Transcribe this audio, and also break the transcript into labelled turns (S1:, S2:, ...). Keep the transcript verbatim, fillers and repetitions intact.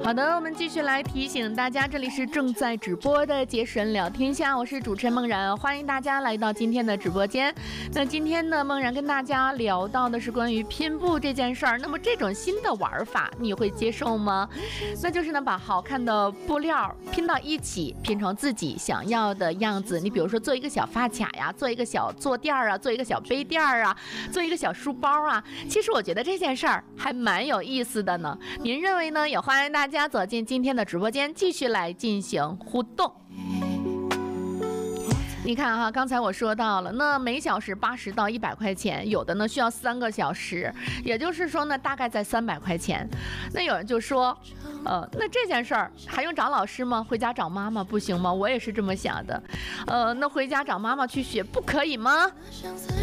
S1: 好的，我们继续来提醒大家，这里是正在直播的杰神聊天下，我是主持人梦然，欢迎大家来到今天的直播间。那今天呢，梦然跟大家聊到的是关于拼布这件事儿。那么这种新的玩法，你会接受吗？那就是呢，把好看的布料拼到一起，拼成自己想要的样子。你比如说做一个小发卡呀，做一个小坐垫啊，做一个小杯垫啊，做一个小书包啊。其实我觉得这件事儿还蛮有意思的呢。您认为呢？也欢迎大家走进今天的直播间，继续来进行互动。你看哈，刚才我说到了，那每小时八十到一百块钱，有的呢需要三个小时，也就是说呢，大概在三百块钱。那有人就说，呃，那这件事儿还用找老师吗？回家找妈妈不行吗？我也是这么想的。呃，那回家找妈妈去学不可以吗？